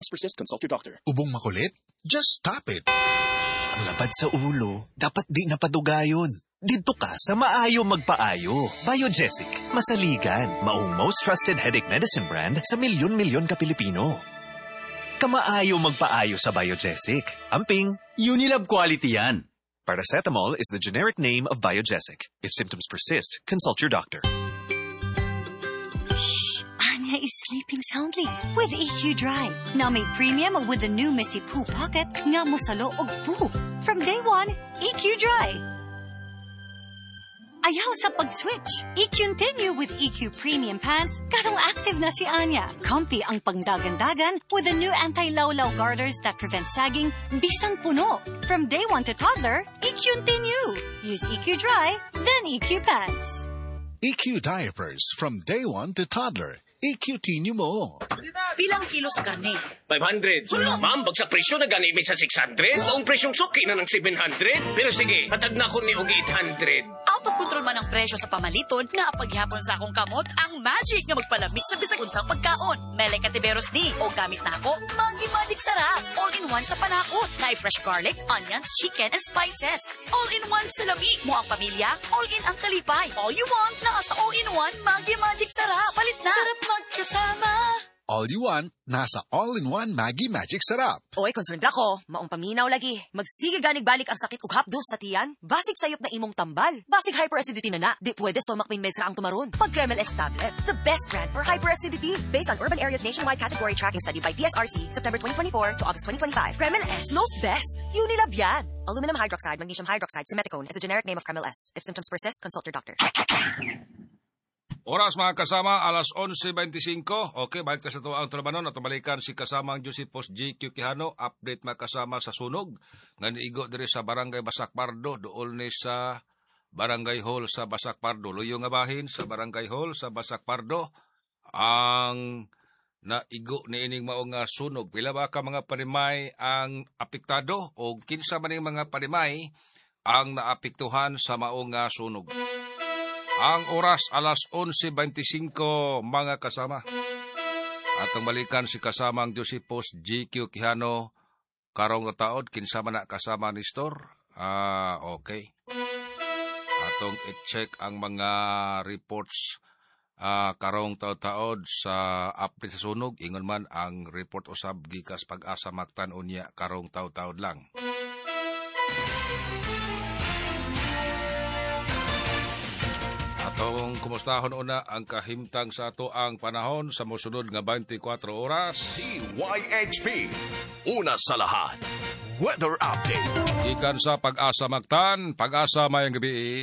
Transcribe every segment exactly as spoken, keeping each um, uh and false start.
persist, consult your doctor. Ubong makulit? Just stop it. Ang lapad sa ulo, dapat di napadugayon. Dito ka sa maayo magpaayo. Biogesic, masaligan, maong most trusted headache medicine brand sa milyon-milyon ka Pilipino. Kamaayo magpaayo sa Biogesic. Amping, Unilab quality yan. paracetamol is the generic name of Biogesic. If symptoms persist, consult your doctor. Shh! Anya is sleeping soundly with E Q Dry. Now made premium with the new Missy Poo Pocket nga musalo og poo. From day one, E Q Dry. Ayaw sa pag-switch. I-continue with E Q Premium Pants. Karong active na si Anya. Comfy ang pangdagan-dagan with the new anti-lawlaw garters that prevent sagging bisan puno. From day one to toddler, I-continue. Use E Q Dry, then E Q Pants. E Q diapers from day one to toddler. E Q T mo. Pilang kilo sa karne? five hundred. Ma'am, bagsak presyo na gani mi sa six hundred. Ang presyong suki na ng seven hundred. Pero sige, patag na ko ni og eight hundred. Out of control man ang presyo sa pamaliton nga paghapon sa akong kamot ang magic nga magpalamig sa bisag unsang pagkaon. Mele Katiberos ni o gamit na ako Maggi Magic Sarap. All-in-one sa panakot. Na fresh garlic, onions, chicken, and spices. All-in-one sa lamig mo ang pamilya. All-in ang kalipay. All you want na sa all-in-one Maggi Magic Sarap. Palit na. Sarap magkasama. All you want, nasa all-in-one Maggi Magic Sarap. Oy, concerned ako. Maong paminaw lagi. Magsige ganig balik ang sakit ug hapdos sa tiyan. Basig sayop na imong tambal. Basig hyperacidity na na. Di pwede stomach pain meds ra ang tumaron. Pag Kremel S tablet, the best brand for hyperacidity. Based on Urban Areas Nationwide Category Tracking Study by P S R C, September twenty twenty-four to August twenty twenty-five. Kremel S knows best. Unilab yan. Aluminum hydroxide, magnesium hydroxide, simeticone is a generic name of Kremel S. If symptoms persist, consult your doctor. Oras mga kasama, alas eleven twenty-five. Okay, balik na sa ito ang tulabanon at balikan si kasamang Josepos G. Q. Quijano. Update mga kasama sa sunog. Nga niigo diri sa Barangay Basak Pardo. Dool ni sa Barangay Hall sa Basak Pardo. Luyo nga bahin sa Barangay Hall sa Basak Pardo. Ang naigo ni ining maong nga sunog. Pila ba ka mga panimay ang apektado o kinsa man mga panimay ang naapektuhan sa maong nga sunog. Ang oras alas eleven twenty-five mga kasama. At ang balikan si kasamang Josepos G. Q. Quijano karong taod kinsa man na kasama ni Store. Ah, okay. Atong i-check ang mga reports ah, karong taod-taod sa update sa sunog. Ingon man ang report usab gikas Pag-asa Mactan unya karong taod-taod lang. Atong kumustahon una ang kahimtang sa ato ang panahon sa mosunod nga twenty-four oras. T Y H P, una sa lahat. Weather update. Ikan sa Pag-asa Mactan, Pag-asa mayang gabi.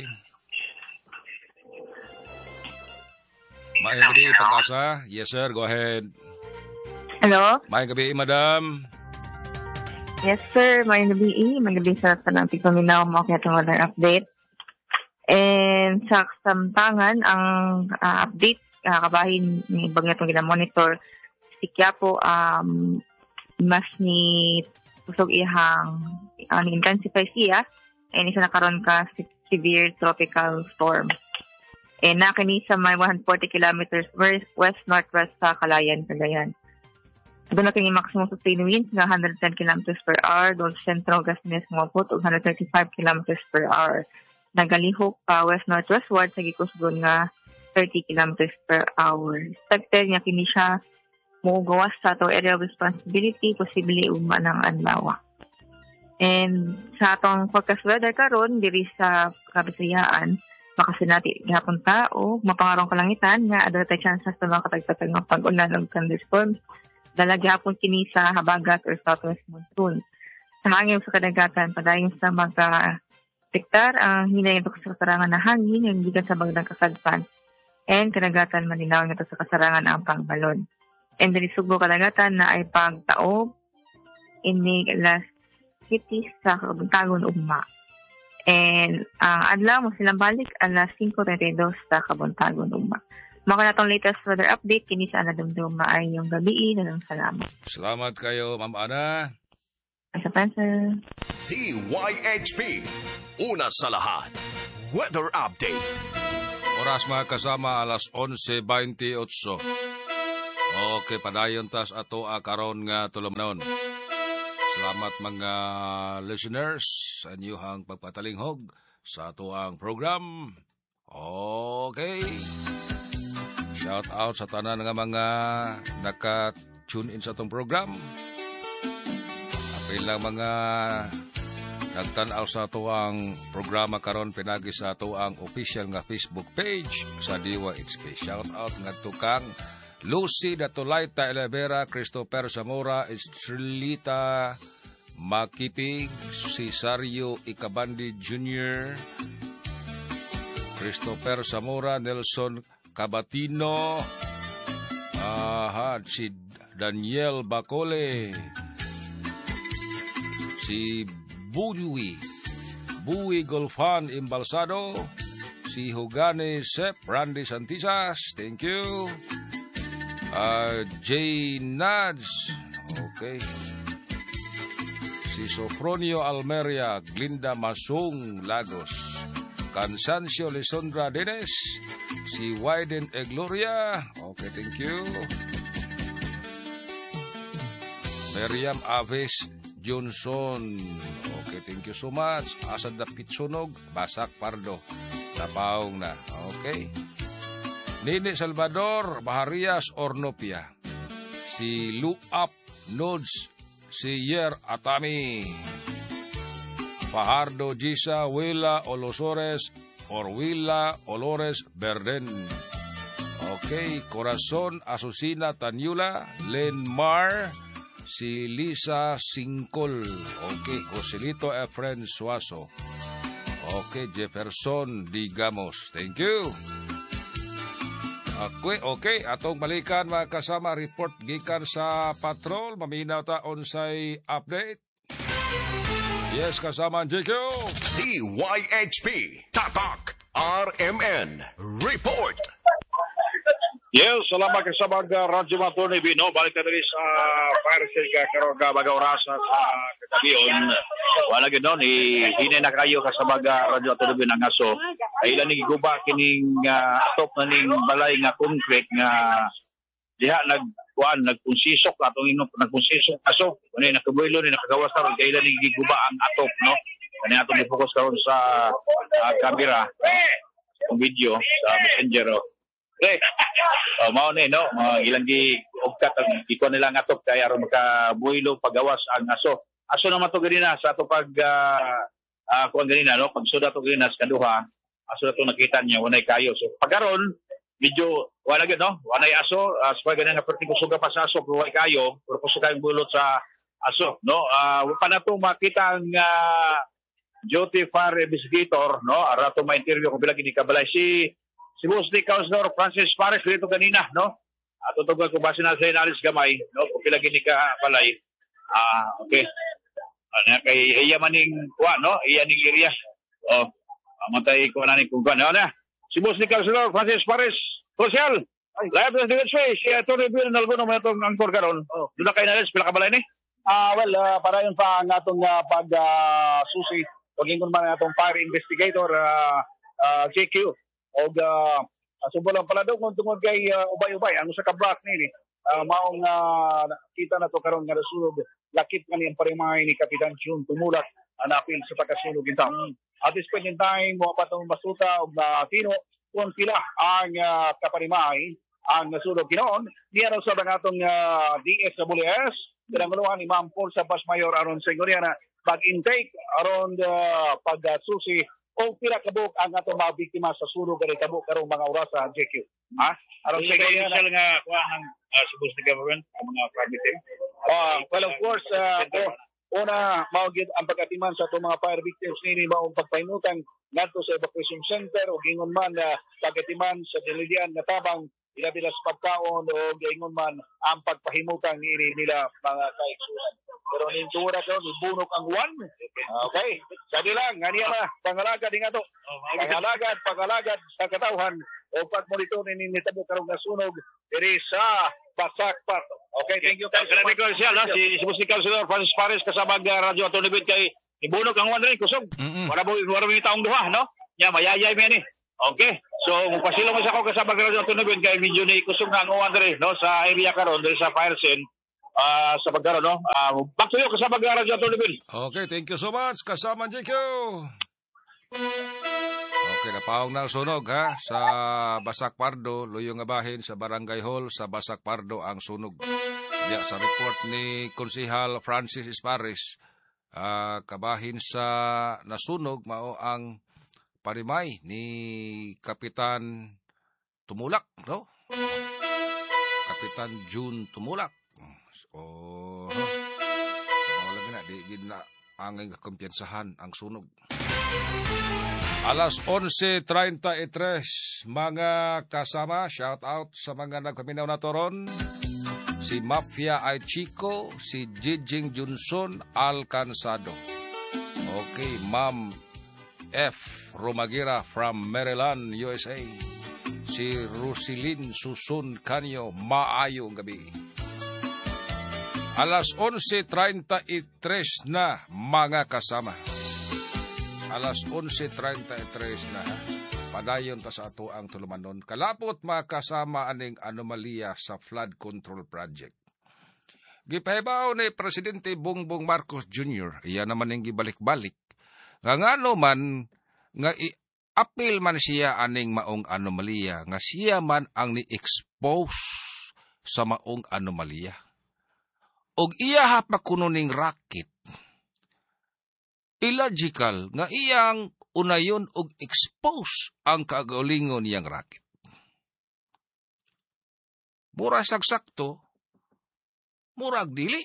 Mayang gabi, Pag-asa. Yes sir, go ahead. Hello? Mayang gabi, madam. Yes sir, mayang gabi. Mayang gabi sa tanang tigpaminaw mo kaya itong weather update. And sa kasamtangan, ang uh, update, uh, kabahin ni bagay itong ginamonitor, si Quiapo, um, mas ni pusog ihang uh, ni-intensify siya, ay isa na karon ka severe tropical storm. Eh, nakini sa may one hundred forty kilometers west-northwest sa Calayan, Cagayan. Doon na kini maximum sustained winds nga one hundred ten kilometers per hour, doon sa sentro Gasines Mopot, one hundred thirty-five kilometers per hour. Nagalihok pa west-northwestward sa gikusgon nga thirty kilometers per hour. Expected nga kini siya mugawas sa atong area of responsibility, posible uma ng adlaw. And sa atong forecast weather karon diri sa Kabisayaan, makasinati gihapon ta o mapangarong kalangitan nga adto tay chances sa mga katagtatag nga pag-ulan ug thunderstorms. Dala gihapon kini sa habagat or southwest monsoon. Sa hangin sa kadagatan padayon sa mga sektar ang uh, hinay ito sa kasarangan na hangin yung gikan sa bagdang kasadpan and kadagatan malinaw ito sa kasarangan ang pangbalon. And dili sugbo kadagatan na ay pagtaob ini last city sa Kabuntagon ugma. And ang uh, adlaw mo silang balik alas five thirty-two sa Kabuntagon ugma. Maka na itong latest weather update kini sa Anadumdum maayong gabi na lang salamat. Salamat kayo, Ma'am Ana. Sa pansa. T Y H P, una sa lahat. Weather update. Oras mga kasama, alas eleven twenty-eight. Okay, padayon tas ato a karon nga tulomnon. Salamat mga listeners sa inyong pagpatalinghog sa ato ang program. Okay. Shout out sa tanan nga mga naka-tune in sa atong program. Apil lang mga nagtanaw sa ato ang programa karon pinagi sa ato ang official nga Facebook page sa D Y H P. Shout out nga tukang Lucy Datulaita Elevera, Christopher Zamora, Estrelita Makipig, Cesario Ikabandi Junior, Christopher Zamora, Nelson Cabatino, aha, si Daniel Bacole, si Buwi, Buwi Golfan Imbalsado, si Hugane Sep, Randy Santisas, thank you. Uh, J. Nads, okay. Si Sofronio Almeria, Glinda Masung Lagos, Cansancio Lisondra Dines, si Wyden Egloria, okay, thank you. Miriam Aves Johnson, okay, thank you so much. Asad na Pitsunog, Basak Pardo, Tapaong na, okay. Nini Salvador, Baharias Ornopia, si Luap Nodes, si Yer Atami, Fajardo Gisa, Willa Olosores, or Willa Olores Berden. Okay, Corazon Asusina Tanyula, Len Mar, si Lisa Singkol, okay, Joselito Efren Suaso, okay, Jefferson Digamos, thank you. Okay, okay, atong balikan mga kasama, report gikan sa patrol, maminaw ta onsay update. Yes, kasama J Q. D Y H P, Tatak, R M N, report. Yes, salamat sa mga radyo mga Tony Bino. Balik na rin sa fire sale ka karoon ka baga orasa sa kagabion. Wala ganoon, hinay na kayo ka sa mga radyo Tony Bino ng aso. Ay lang nagiguba kining uh, atop na ning balay nga concrete nga diha nagkuan nagkunsisok atong ino nagkunsisok aso. Kani nakabuelo ni nakagawas ta kay lang nagiguba ang atop, no. Kani atong i-focus karon sa uh, camera, ang video sa Messenger. Okay. Oh, mao ni no, mga ilang gi ugkat ang iko nila nga atop kay aron makabuhilo pagawas ang aso. Aso naman to ganina sa ato pag uh, uh, kuan ganina no, pag suda to ganina sa kaduha, aso na to nakita niya wanay kayo. So pagaron medyo wala gyud no, wanay aso, as uh, pag ganina pertigo suga pa sa aso kung kayo, pero kung suga bulot sa aso, no. Uh, pa na to makita ang uh, duty fire investigator, no, ara to ma-interview ko bilang gini-kabalay si Si Boss Dick Councilor Francis Pares dito kanina, no? At tutugan ko base na sa inalis gamay, no? Kung pila gini ka balay. Ah, okay. Ano kay iya maning kuha, no? Iya ning area. Oh, amatay ko na ni kung ano na. Si Boss Dick Councilor Francis Pares, social. Live na din space. Si Atty. Bill Nalgono mo itong angkor karon. Oh, doon kay inalis pila ka balay ni? Ah, well, uh, para yun pa ang atong uh, pag uh, susi. Paging kun man atong fire investigator uh, uh, J Q. Og uh, subo lang pala daw kung tungod kay uh, ubay-ubay ang usa ka block nini uh, maong uh, kita na to karon nga nasulog lakip kaniyang parimay ni Kapitan June tumulat ang apil sa pagkasunog inta. At this point in time mo patong masuta og uh, tino kung pila ang uh, kaparimay ang nasulog ginoon niya raw sa atong uh, D S W S pinanguluhan ni Ma'am Paul sa Bas Mayor aron sa Ingoriana pag-intake aron uh, pag-susi o pila kabuk ang atong mga biktima sa sunog kay kabuk karong mga oras sa J Q. Ha? Aron sa kay initial nga kuha ng uh, supposed to government ang mga private team. Uh, well of course uh, oh, una mao gid ang pagatiman sa atong mga fire victims nini maong pagpahimutan ngadto sa evacuation center ug ingon man uh, pagatiman sa dilidian nga tabang ila bilas pagkaon o ingon man ang pagpahimutan nini nila mga kaigsunan. Pero ning tuwa daw ni bunok ang one. Okay. Sabi lang ganiya na pangalagad nga to. Pangalagad, pangalagad sa katawhan o pagmonitor ni nitabo karong nasunog diri sa Basak Pardo. Okay, thank you. Salamat ko siya no si si Musical Councilor Francis Pares kasama ng radyo Atty. Kay ibunok ang one rin kusog. Wala mo wala mo taong duha no. Ya mayayay mi ni. Okay. So, pasilong mo sa ako kasama ka rin tunubin kay video ni kusog na ang uwan rin, no? Sa area karon rin sa fire scene. Uh, sa pagkaroon, no? Uh, back to you kasama ka rin tunubin. Okay, thank you so much. Kasama J Q. Okay, napawag na ang sunog, ha? Sa Basak Pardo, Luyong Abahin, sa Barangay Hall, sa Basak Pardo ang sunog. Yeah, sa report ni Konsehal Francis Ispares, uh, kabahin sa nasunog, mao ang parimay ni Kapitan Tumulak, no? Kapitan June Tumulak. So, mawala na, di gina ang kumpiyansahan ang sunog. Alas onse treinta y tres, mga kasama, shout out sa mga nagpaminaw na toron. Si Mafia ay Chico, si Jijing Junson Alcansado. Okay, Ma'am F. Romagira from Maryland, U S A. Si Rusilin Susun Canyo, maayong gabi. Alas onse treinta y tres na, mga kasama. Alas onse treinta y tres na, padayon ta sa ato ang tulumanon. Kalapot mga kasama aning anomalya sa flood control project. Gipahibaw ni Presidente Bongbong Marcos Junior, iya naman yung gibalik-balik. Nga ngano man, nga i-appeal man siya aning maong anomalya, nga siya man ang ni-expose sa maong anomalya. Og iya hapakununing racket, illogical nga iyang unayon og expose ang kagalingon niyang racket. Mura sagsakto, murag dili.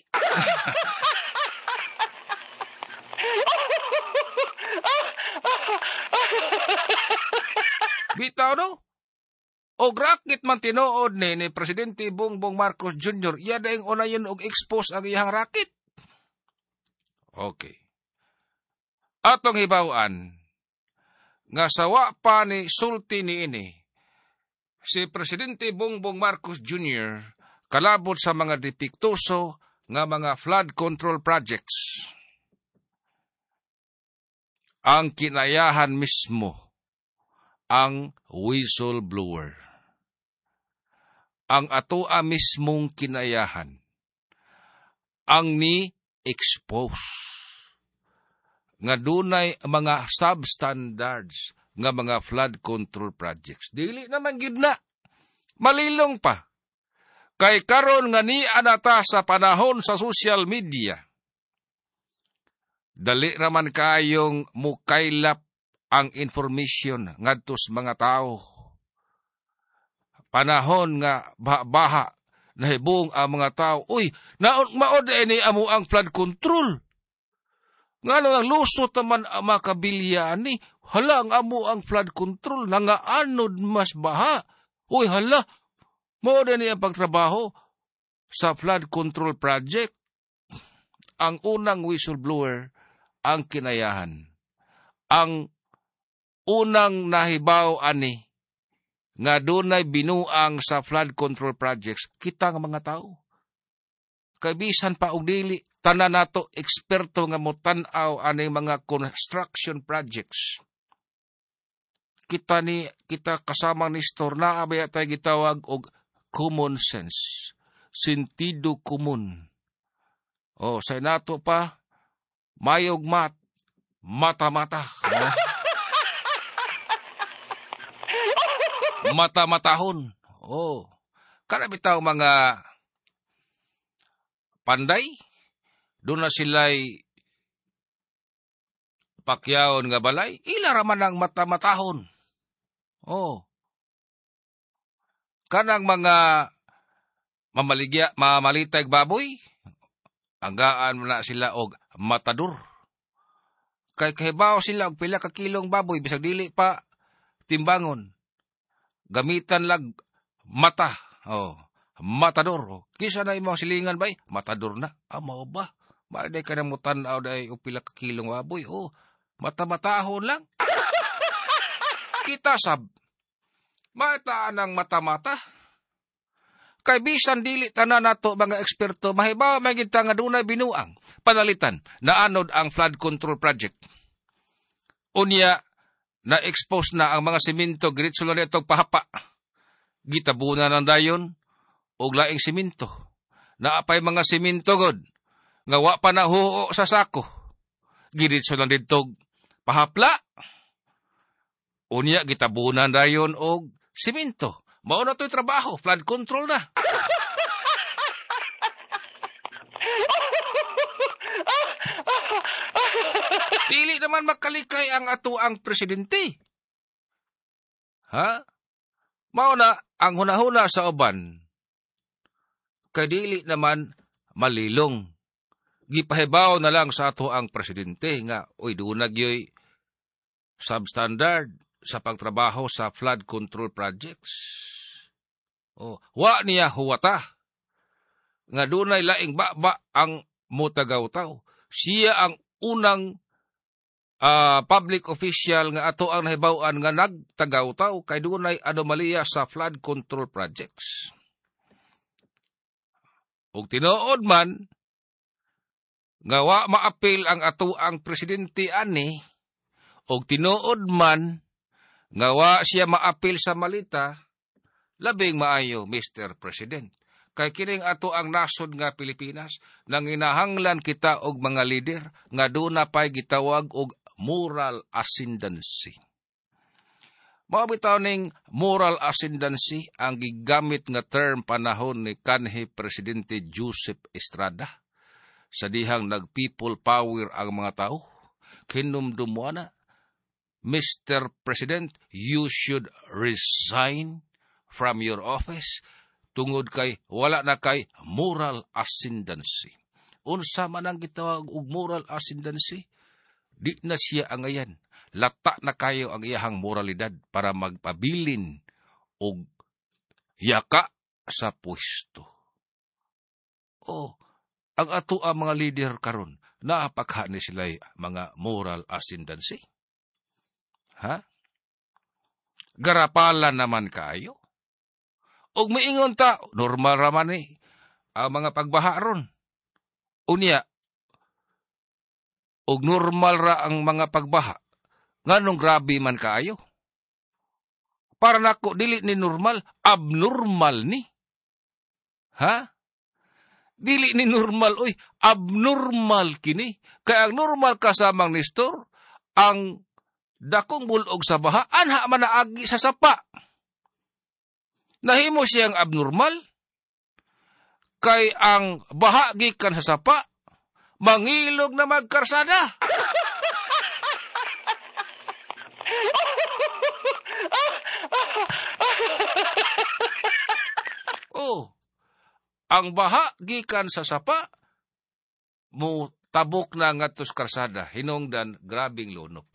Bitaw no? Og racket man tinuod ni, ni Presidente Bongbong Marcos Junior, iya daing unayon og expose ang iyang racket. Okay. Atong hibawaan, nga sawa pa ni sulti ni ini, si Presidente Bongbong Marcos Junior kalabot sa mga depiktuso nga mga flood control projects. Ang kinayahan mismo, ang whistleblower. Ang atoa mismong kinayahan, ang ni-expose. Nga dunay mga substandards nga mga flood control projects. Dili naman gid na. Malilong pa. Kay karon nga ni anata sa panahon sa social media. Dali raman kayong mukaylap ang information ngadto sa mga tao. Panahon nga baha nahibong ang mga tao. Uy, naon maod ini amo ang flood control. Nga ang lusot naman ang makabilya ni, hala ang amo ang flood control, na nga anod mas baha. Uy, hala, mo ni ang pagtrabaho sa flood control project. Ang unang whistleblower, ang kinayahan. Ang unang nahibaw ani, nga dunay binuang sa flood control projects, kita nga mga tao. Kabisan pa og dili, tanan nato eksperto nga motan-aw aning mga construction projects. Kita ni kita kasama ni Store na abay tay gitawag og common sense, sentido komun. Oh, sa nato pa mayog mat, mata-mata. Mata-matahon. Oh. Kana bitaw mga panday, doon na sila'y pakyaon nga balay, ila raman ang mata-matahon. Oh. Kanang mga mamaligya, mamalitag baboy, anggaan mo na sila og matador. Kay kahibaw sila og pila ka kilong baboy, bisag dili pa timbangon. Gamitan lag mata. Oh. Matador. Kisa na imong silingan bay, matador na. Ah, mao ba? Maaday ka na mo tanaw day upila ka kilong baboy. Oh, mata-matahon lang. Kita sab. Mataan ang mata-mata. Kay bisan dili tanan nato mga eksperto, mahibaw magita nga dunay binuang panalitan na anod ang flood control project. Unya, na-expose na ang mga simento, giritso lang itong pahapa. Gitabunan ng dayon, o laing simento. Naapay mga simento, God, nga wa pa na huo sa sako. Giritso lang dito pahapla. Unya, gitabunan dayon o simento. Mao na to'y trabaho, flood control na. Dili naman makalikay ang ato ang presidente. Ha? Mao na ang hunahuna sa uban. Kay dili naman malilong. Gipahibaw na lang sa ato ang presidente nga oy dunag yoy substandard sa pagtrabaho sa flood control projects. Oh, wa niya huwata nga dunay laing baba ang mutagaw-taw. Siya ang unang Uh, public official nga ato ang nahibaw-an nga nagtagaw-taw kay dunay anomalya sa flood control projects. Ug tinuod man nga wa maapil ang ato ang presidente ani, ug tinuod man nga wa siya maapil sa malita, labing maayo, Mister President. Kay kining ato ang nasod nga Pilipinas, nanginahanglan kita og mga lider nga duna pay gitawag og moral ascendancy. Mabitaw ning moral ascendancy ang gigamit nga term panahon ni kanhi Presidente Joseph Estrada. Sa dihang nag-people power ang mga tao, kinumdumuana, Mister President, you should resign from your office tungod kay wala na kay moral ascendancy. Unsa man ang gitawag og moral ascendancy? Di na siya angayan. Lata na kayo ang iyahang moralidad para magpabilin o yaka sa pwesto. O, ang ato ang mga leader karon, naapakha ni sila mga moral ascendancy. Ha? Garapalan naman kayo. Og miingon ta, normal raman eh, ang mga pagbaha ron. Unya, og normal ra ang mga pagbaha. Nganong grabe man kaayo? Para nako dili ni normal, abnormal ni. Ha? Dili ni normal, oy, abnormal kini. Kaya ang normal kasamang Nestor, ang dakong bulog sa baha, anha man naagi sa sapa. Nahimo siyang abnormal, kay ang baha gikan sa sapa, mangilog na magkarsada. Oh, ang baha gikan sa sapa, mo tabok na ngatos karsada, hinungdan grabing lunok.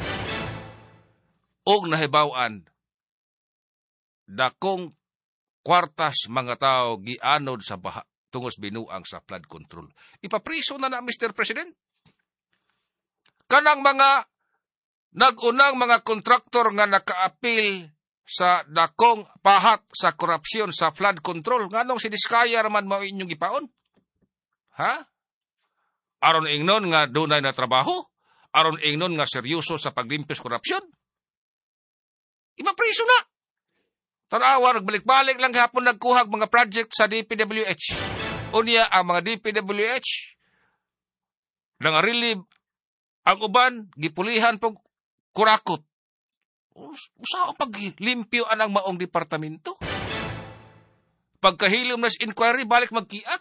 Og nahibawan, dakong kwartas mga tao gianod sa baha, tungos binuang sa flood control. Ipapriso na na, Mister President. Kanang mga nagunang mga kontraktor nga nakaapil sa dakong pahat sa korupsyon sa flood control, nganong si Diskaya raman mao inyong ipaon? Ha? Aron ingnon nga dunay na trabaho? Aron ingnon nga seryoso sa paglimpis korupsyon? Ipapriso na. Tanawa, nagbalik-balik lang hapon nagkuhag mga project sa D P W H. Unya, ang mga D P W H, nangarilib, ang uban, gipulihan pong kurakot. Usa ang paglimpyo anang maong departamento? Pagkahilom na sa inquiry, balik magkiat.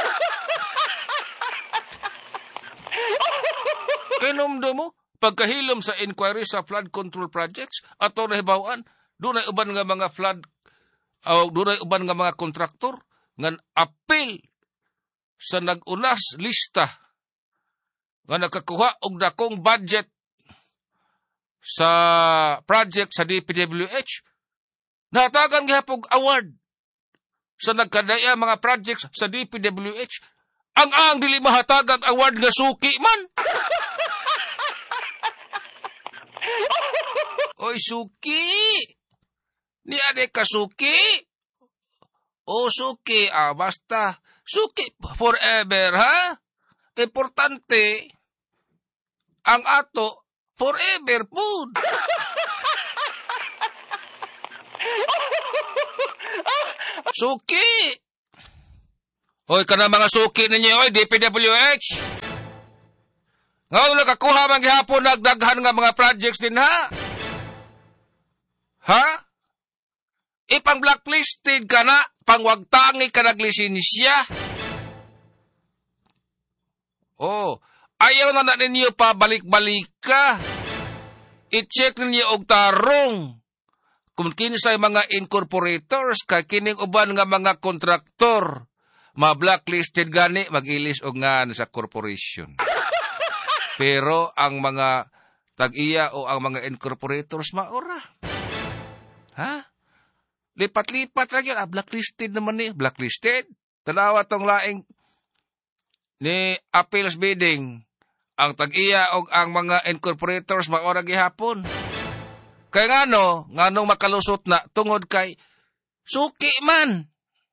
Kinumdo mo, pagkahilom sa inquiry sa flood control projects, ato nahibawan, dunay uban nga mga flood, o uh, dunay uban nga mga kontraktor, nga apil sa nag-unas lista, nga nakakuha og dakong budget sa project sa D P W H, natagan gihapog award sa nagkadaya mga projects sa D P W H. Ang ang dili mahatagag award nga suki man. Oy, suki! Ni ade ka suki? O suki, ah, basta. Suki forever, ha? Importante, ang ato, forever food. Suki! Oy, ka na mga suki ninyo, oy, D P W H! Ngayon nakakuha man gihapon nagdaghan nga mga projects din, ha? Ha? Ipang blacklisted ka na, pangwagtangi ka naglisensya. Oh, ayaw na na ninyo pa balik-balik ka. I-check ninyo og tarong. Kung kinsay mga incorporators, kay kining uban nga mga kontraktor, ma-blacklisted gani, mag-ilis og nga sa corporation. Pero ang mga tag-iya o ang mga incorporators, maura. Ha? Lipat-lipat lang yun. Ah, blacklisted naman ni. Blacklisted. Tanawa tong laing ni appeals bidding. Ang tag-iya o ang mga incorporators, maura gihapon. Kaya nga no, nga nung makalusot na, tungod kay, suki man.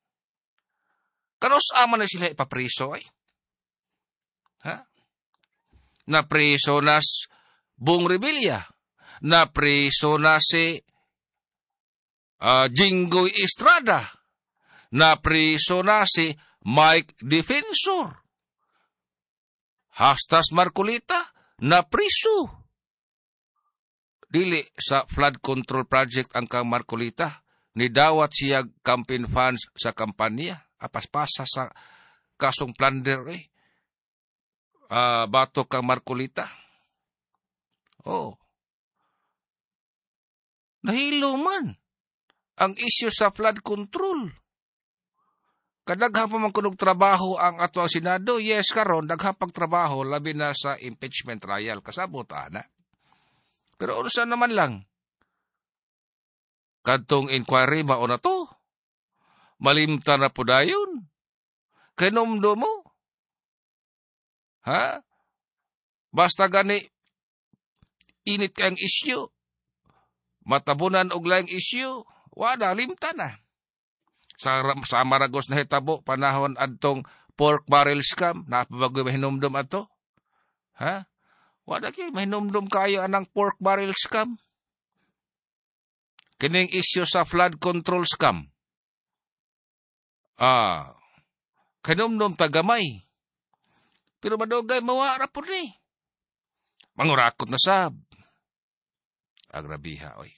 Kanos aman na sila ipapriso ay? Ha? Napriso nas Bong Revilla. Napriso na si uh, Jingoy Estrada. Napriso na si Mike Defensor. Hastas Marcolita, napriso. Dili sa flood control project ang kang Marcolita. Nidawat siya campaign funds sa kampanya. Apas-pasa sa kasong plunder eh. Uh, bato kang Marcolita. Oh. Nahilo man ang issue sa flood control. Kadaghan pa man kunog trabaho ang ato ang Senado. Yes, karon daghang pagtrabaho labi na sa impeachment trial kasabot ana. Pero unsa naman lang? Kadtong inquiry mao na to. Malimta na po dayon. Kinomdo mo. Ha? Basta gani init kang issue. Matabunan og laing issue. Wala, limta na. Sa, sa Maragos na hitabo, panahon adtong pork barrel scam, napabagoy mahinomdom ato. Ha? Wala kayo, mahinomdom kayo anang pork barrel scam. Kining issue sa flood control scam. Ah, kinomdom tagamay. Pero madugay, mawara po ni. Mangurakot na sab. Agrabiha, oy.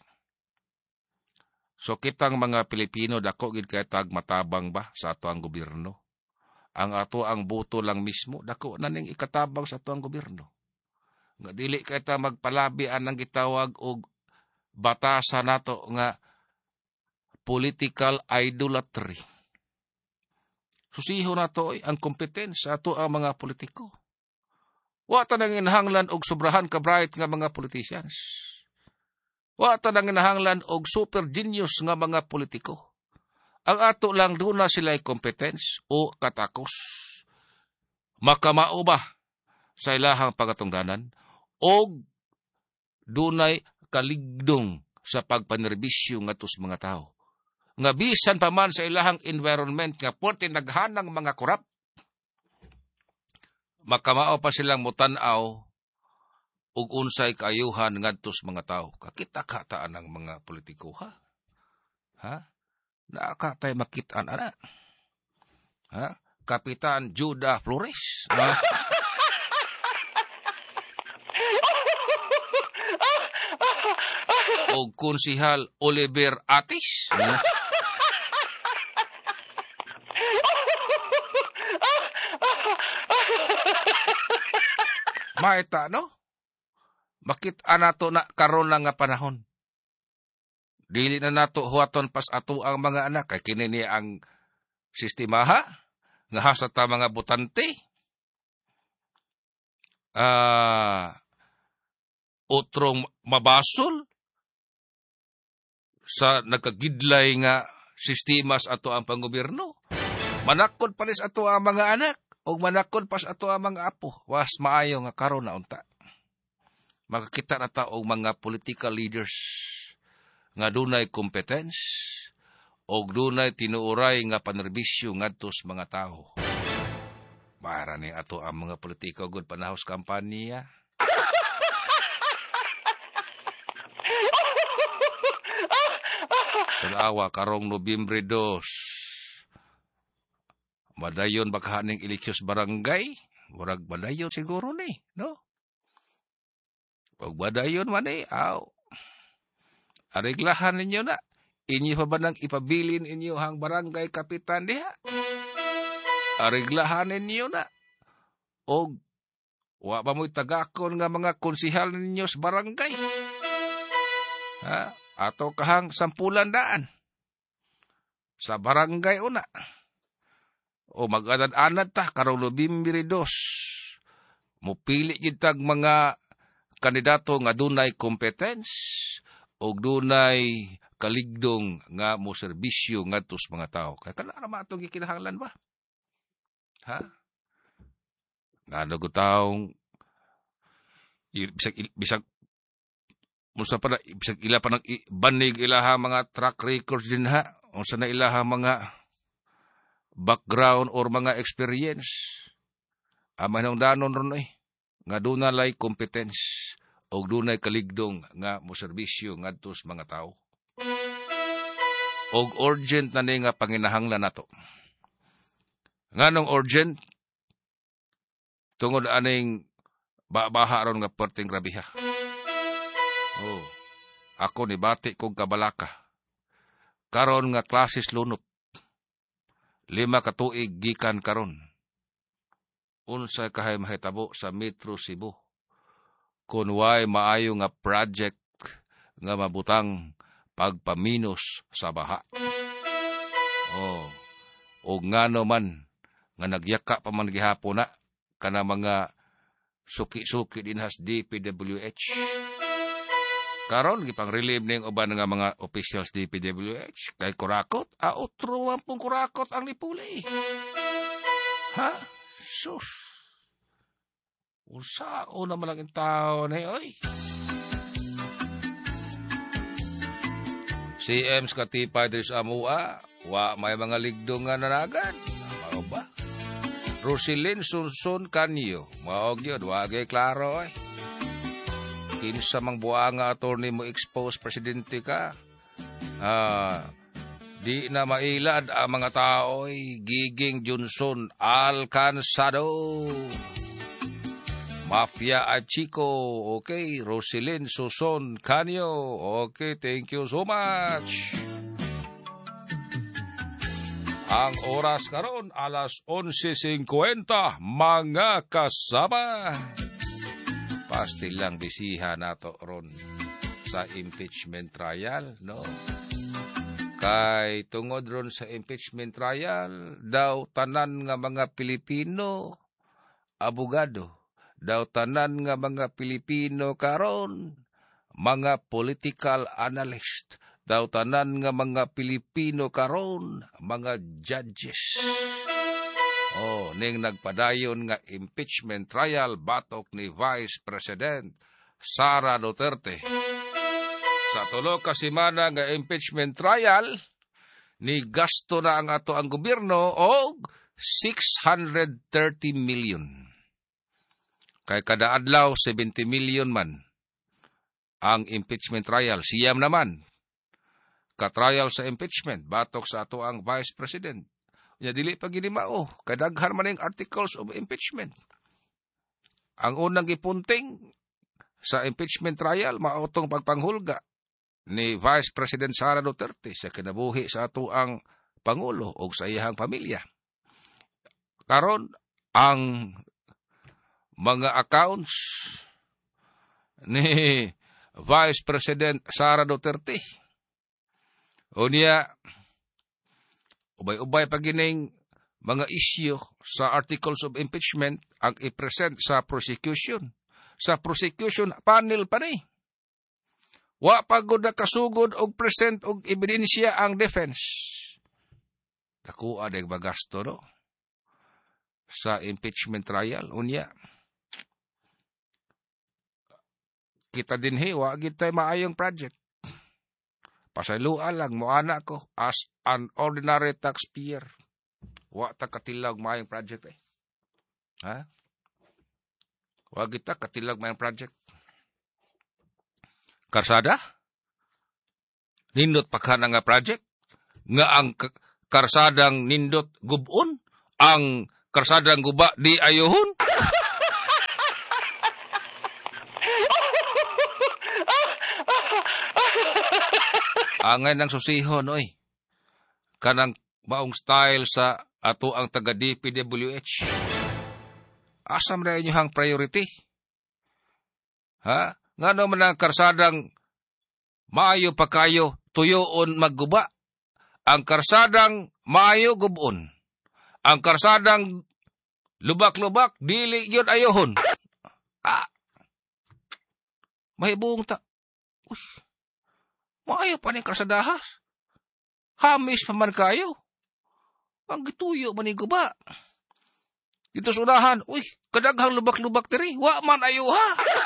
So kitang mga Pilipino, dako gid kay tag matabang ba sa ato ang gobyerno. Ang ato ang buto lang mismo, dako na ning ikatabang sa ato ang gobyerno. Nga dili kay ta magpalabi anang gitawag og batasan nato nga political idolatry. Susiho na to ang kompetensya sa ato ang mga politiko. Wa ta nang inahanglan og sobrahan ka bright nga mga politicians. Wa ta nang inahanglan og super genius nga mga politiko. Ang ato lang doon na sila'y competence o katakos. Makamao ba sa ilahang pagatungdanan o dunay kaligdong sa pagpanerbisyo nga tos mga tao. Nga bisan pa man sa ilahang environment nga porte naghanang mga korap. Makamao pa silang mutanaw ug unsay kaayuhan ngadtos mga tao. Kakita-kataan ang mga politiko, ha? Ha? Nakatay makitaan ana. Ha? Kapitan Judah Flores. Ha? O Konsihal Oliver Atis. Ha? Maita, no? Makita nato na karon lang nga panahon. Dili na nato huwaton pas ato ang mga anak. Kay kini ni ang sistema, ha? Nga hasata mga butante. Ah, uh, utrong mabasol sa nagkagidlay nga sistema sa ato ang panggobyerno. Manakod panis ato ang mga anak. O manakod pas ato ang mga apo. Was maayo nga karon na unta. Makakita na ta og mga political leaders nga dunay competence o dunay tinuuray nga panerbisyo ngadtos mga tao. Para ni ato ang mga politiko gud panahos kampanya. Awa karong Nobyembre dos. Madayon bakahaning eleksyon barangay, murag madayon siguro ni, no? Pag madayon man eh, aw. Ariglahan ninyo na. Inyo pa ba nang ipabilin inyo hang barangay kapitan diha? Ariglahan ninyo na. O wa ba mo'y tagakon nga mga konsihal ninyo sa barangay? Ha? Ato kahang sampulan daan. Sa barangay una. O mag-anad-anad ta, karong Nobyembre dos. Mupili kitag mga kandidato nga dunay competence o dunay kaligdong nga mo serbisyo ngadto sa mga tao. Kaya kanara matong gikinahanglan ba? Ha? Ngano ko taong bisag bisag musa pa na bisag ila pa nang banig ilaha mga track records din ha. Unsa na ilaha mga background or mga experience. Ama nang danon ron eh. Nga dunay competence o dunay kaligdong nga mo serbisyo ngadto sa mga tao. Og urgent na ni nga panginahanglan nato. Nganong urgent? Tungod aning baha ron nga perting grabiha. Oh. Ako ni bati kong kabalaka. Karon nga klases lunot. Lima ka tuig gikan karon. Unsay kahay mahitabo sa Metro Cebu. Kung way maayo nga project nga mabutang pagpaminos sa baha. Oh. O ngano man nga nagyaka pa man gihapon na kana mga suki-suki dinhas D P W H. Karon gipang-relieve ning uban nga mga officials D P W H kay kurakot, a otro man pong kurakot ang nipuli. Ha? Sus. Usa o na man ang tao na oy. C M's katipay diri sa amua, wa may mga ligdong nga nanagan. Mao ba? Rosilyn Sunsun Canyo, mao gyud wagay klaro ay. Kinsa mang buanga attorney mo expose presidente ka. Ah, di na mailad ang mga tao'y Giging Johnson Alcansado. Mafia at Chico, okay. Rosilyn Suson Canyo, okay. Thank you so much. Ang oras karon alas onse singkwenta, mga kasama. Pasti lang bisihan nato ron sa impeachment trial, no? Kay tungod ron sa impeachment trial, daw tanan nga mga Pilipino, abogado. Daw tanan nga mga Pilipino karon, mga political analyst. Daw tanan nga mga Pilipino karon, mga judges. Oh, ning nagpadayon nga impeachment trial batok ni Vice President Sara Duterte. Sa tulo ka semana nga impeachment trial, ni gasto na ang ato ang gobyerno og six hundred thirty million. Kay kada adlaw seventy million man ang impeachment trial. Siyam naman ka-trial sa impeachment batok sa ato ang Vice President. Ya dili pa gini mao, kadaghan man ning articles of impeachment. Ang unang gipunting sa impeachment trial mao tong pagpanghulga ni Vice President Sara Duterte sa kinabuhi sa ato ang pangulo o sa iyang pamilya. Karon ang mga accounts ni Vice President Sara Duterte o niya ubay-ubay pagining mga isyu sa articles of impeachment ang i-present sa prosecution. Sa prosecution panel pa ni. Wa pagod na kasugod og present og ebidensya ang defense. Dako adeg bagasto no sa impeachment trial unya. Kita dinhi wa gid tay maayong project. Pasalua lang mo anak ko as an ordinary taxpayer. Wa ta katilag maayong project eh. Ha? Wa kita katilag maayong project. Karsada? nindot pakana nga project, nga ang k- karsadang nindot gubon, ang karsadang guba di ayohon. Angay ng susihon, oy. Kanang maong style sa ato ang taga-D P W H. Asam na inyo hang priority? Ha? Nga naman ang karsadang maayo pa kayo, tuyoon magguba. Ang karsadang maayo gubon. Ang karsadang lubak-lubak, dili yun ayohon. Ah. Mahibong ta. Uy. Maayo pa ning karsadahas. Hamis pa man kayo. Ang gituyo man ni guba. Dito sa unahan, uy, kadaghang lubak-lubak diri, wa man ayo ha.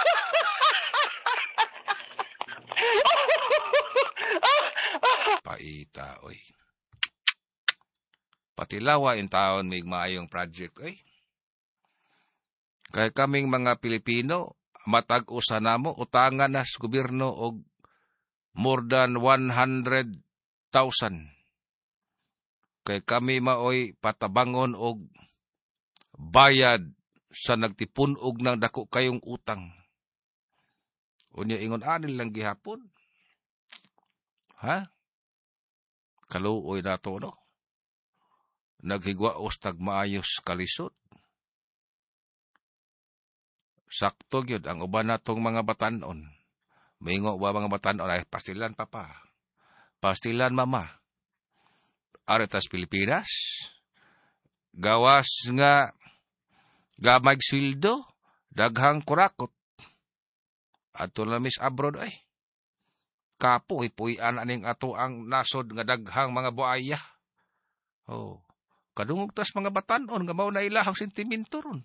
Paita, oy. Patilawa in taon may maayong project, oy. Kaya kaming mga Pilipino, matag-usa namo, utangan na sa gobyerno og more than one hundred thousand. Kaya kami maoy patabangon og bayad sa nagtipunog ng dako kayong utang. Unya ingon anil lang gihapon. Ha? Kaluoy na to, no? Naghigwaos tag maayos kalisod. Sakto gyud ang uban natong mga batanon. Maingo ba mga batanon ay pastilan papa. Pastilan mama. Aritas Pilipinas. Gawas nga gamay sweldo, daghang kurakot. Ato na mis abroad ay. Kapoy puy ana ning ato ang nasod nga daghang mga buaya. Oh, kadungog tas mga batanon nga mao na ilahang sentimento ron.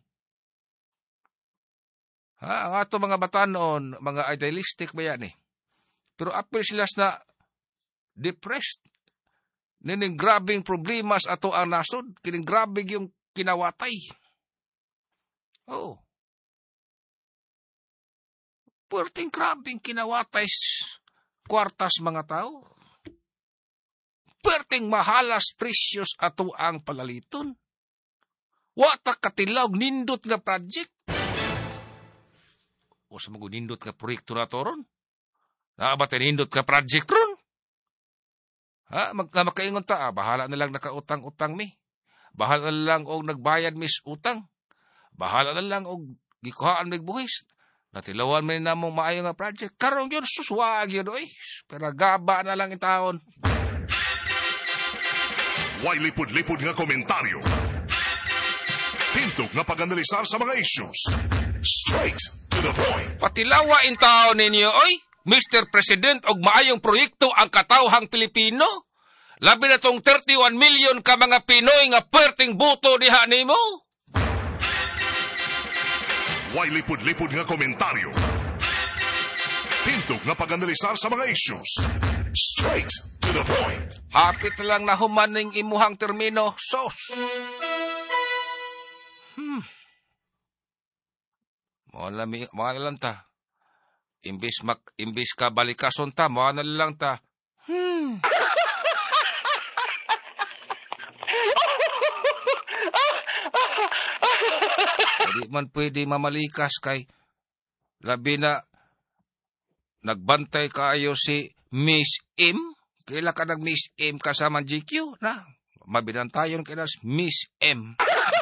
Ha, ang ato mga batanon, mga idealistic ba yan eh. Pero apil sila na depressed. Nining grabing problema sa ato ang nasod, kining grabing yung kinawatay. Oh. Puerting grabing kinawatay kwartas mga tao. Puerting mahalas presyos ato ang palaliton. Watak katilaw nindot nga project. O sa mga nindot nga proyekto na to ron? Naabate nindot nga project ron? Ha? Mag, makaingon ta, ah, bahala na lang nakautang-utang mi. Bahala na lang og nagbayad mis utang. Bahala na lang og gikuhaan mig buhis. Natilawan man na mong maayo nga project. Karong yun, suswag yun, oy. Pero gaba na lang itaon. Way lipod-lipod nga komentaryo. Hintog nga pag-analisar sa mga issues. Straight to the point. Patilawa in taon ninyo, oy. Mister President, og maayong proyekto ang katawhang Pilipino. Labi na tong thirty-one million ka mga Pinoy nga perting buto diha nimo. Way lipod-lipod nga komentaryo. Hintog nga pag-analisar sa mga issues. Straight to the point. Hapit lang na humaning imuhang termino, sos. Hmm. Mga lami, mga lang ta. Imbis, mak, imbis ka balikason ta, mga lang ta. Hmm. Hindi man pwede mamalikas kay labi na nagbantay kaayo si Miss M. Kaila ka nag Miss M kasama G Q na. Mabinantayon ka na si Miss M.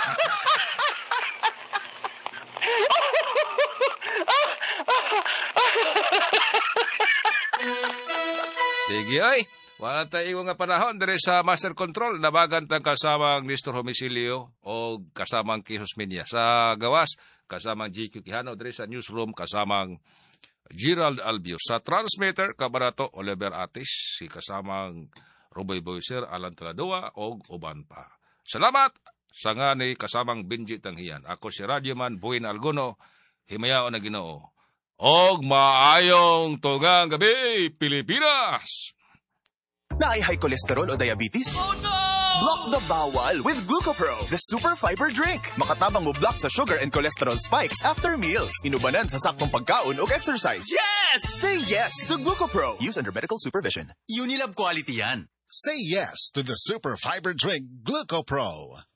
Sige ay. Wala tayo nga panahon dire sa Master Control. Nabagan tang kasamang Nestor Homicilio o kasamang Quijos Minya. Sa gawas, kasamang G Q Quijano dire sa newsroom, kasamang Gerald Albio. Sa transmitter, kabarato Oliver Atis, si kasamang Ruboy Boyser, Alan Tradoa, o uban pa. Salamat sa nga ni kasamang Benji Tanghiyan. Ako si Radyoman Buin Alguno, himayao na Ginoo. Og maayong tugang gabi, Pilipinas! Na ay high cholesterol o diabetes? Oh no! Block the bawal with Glucopro, the super fiber drink. Makatabang mo block sa sugar and cholesterol spikes after meals. Inubanan sa saktong pagkaon o exercise. Yes! Say yes to Glucopro. Use under medical supervision. Unilab quality yan. Say yes to the super fiber drink Glucopro.